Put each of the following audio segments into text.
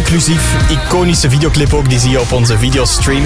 inclusief iconische videoclip ook. Die zie je op onze videostream.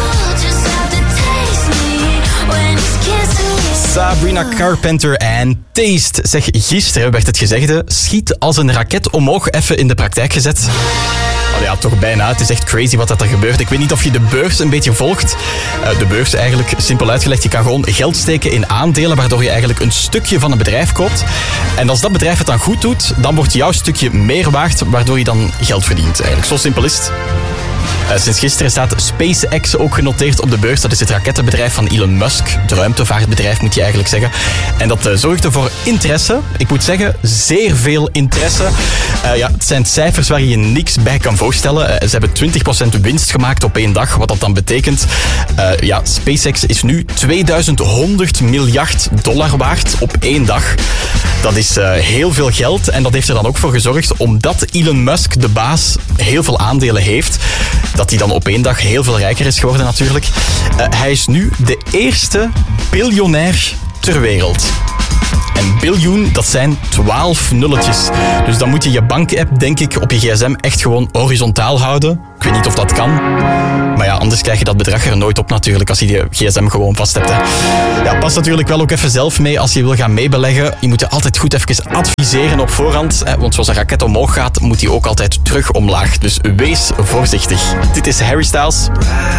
Sabrina Carpenter en Taste. Zeg, gisteren werd het gezegde, schiet als een raket omhoog, even in de praktijk gezet. Oh ja, toch bijna. Het is echt crazy wat er gebeurt. Ik weet niet of je de beurs een beetje volgt. De beurs eigenlijk, simpel uitgelegd, je kan gewoon geld steken in aandelen, waardoor je eigenlijk een stukje van een bedrijf koopt. En als dat bedrijf het dan goed doet, dan wordt jouw stukje meer waard, waardoor je dan geld verdient. Eigenlijk, zo simpel is het. Sinds gisteren staat SpaceX ook genoteerd op de beurs. Dat is het rakettenbedrijf van Elon Musk. Het ruimtevaartbedrijf moet je eigenlijk zeggen. En dat zorgde voor interesse. Ik moet zeggen, zeer veel interesse. Het zijn cijfers waar je je niks bij kan voorstellen. Ze hebben 20% winst gemaakt op één dag. Wat dat dan betekent. SpaceX is nu $2100 miljard waard op één dag. Dat is heel veel geld. En dat heeft er dan ook voor gezorgd, omdat Elon Musk, de baas, heel veel aandelen heeft, dat hij dan op één dag heel veel rijker is geworden natuurlijk. Hij is nu de eerste biljonair ter wereld. En biljoen, dat zijn 12 nulletjes. Dus dan moet je je bankapp, denk ik, op je gsm echt gewoon horizontaal houden. Ik weet niet of dat kan. Maar ja, anders krijg je dat bedrag er nooit op natuurlijk, als je die gsm gewoon vast hebt. Hè. Ja, pas natuurlijk wel ook even zelf mee als je wil gaan meebeleggen. Je moet je altijd goed even adviseren op voorhand. Want zoals een raket omhoog gaat, moet die ook altijd terug omlaag. Dus wees voorzichtig. Dit is Harry Styles.